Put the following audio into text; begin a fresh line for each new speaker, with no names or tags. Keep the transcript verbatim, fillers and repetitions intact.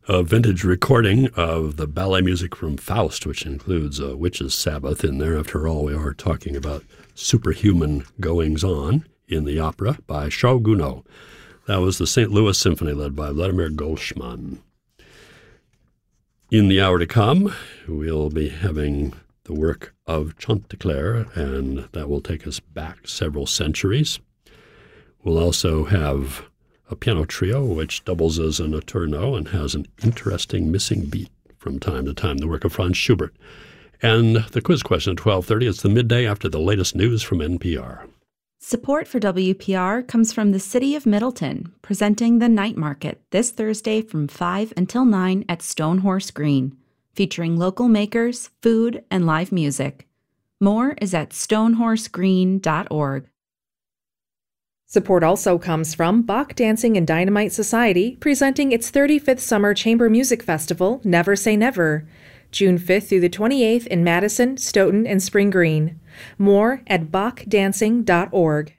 a vintage recording of the ballet music from Faust, which includes a witch's Sabbath in there. After all, we are talking about superhuman goings-on in the opera by Charles Gounod. That was the Saint Louis Symphony led by Vladimir Golshman. In the hour to come, we'll be having the work of Chantecler, and that will take us back several centuries. We'll also have a piano trio, which doubles as a notturno and has an interesting missing beat from time to time, the work of Franz Schubert. And the quiz question at twelve thirty, it's the midday after the latest news from N P R.
Support for W P R comes from the City of Middleton, presenting the Night Market this Thursday from five until nine at Stonehorse Green, featuring local makers, food, and live music. More is at stonehorse green dot org.
Support also comes from Bach Dancing and Dynamite Society, presenting its thirty-fifth Summer Chamber Music Festival, Never Say Never, June fifth through the twenty-eighth in Madison, Stoughton, and Spring Green. More at bach dancing dot org.